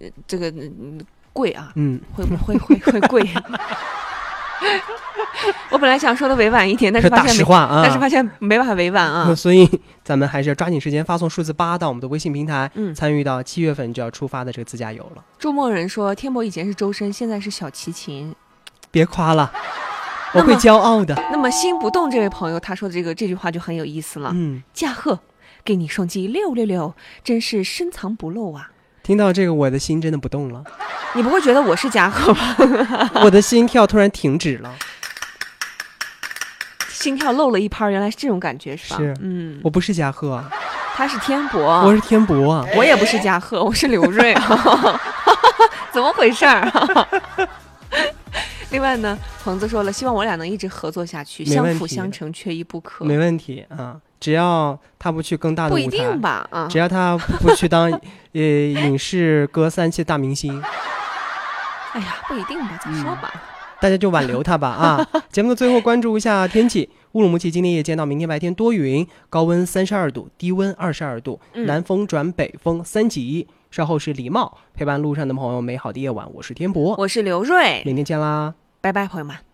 这个贵啊，会贵。我本来想说的委婉一点，但是大实话啊， 但是发现没办法委婉啊。 所以咱们还是要抓紧时间发送数字8到我们的微信平台，参与到7月份就要出发的这个自驾游了。 筑梦人说，天博以前是周深，现在是小齐秦。 别夸了，我会骄傲的。 那么心不动这位朋友他说的这句话就很有意思了。驾鹤，给你双击666，真是深藏不露啊。 听到这个我的心真的不动了。 你不会觉得我是驾鹤吧？ 我的心跳突然停止了， 心跳漏了一拍，原来是这种感觉是吧？ 是，我不是驾鹤， 他是天博， 我是天博啊， 我也不是驾鹤，我是刘瑞啊，怎么回事儿？另外呢，彭子说了，希望我俩能一直合作下去，相辅相成，缺一不可。 没问题啊，只要他不去更大的舞台， 不一定吧？啊， 只要他不去当影视歌3期大明星。 哎呀，不一定吧，咋说吧？ 大家就挽留他吧啊！节目的最后关注一下天气，乌鲁木齐今天夜间到明天白天多云，高温32度，低温22度，南风转北风3级。稍后是李茂陪伴路上的朋友，美好的夜晚，我是天博， 我是刘瑞， 明天见啦， 拜拜，朋友们。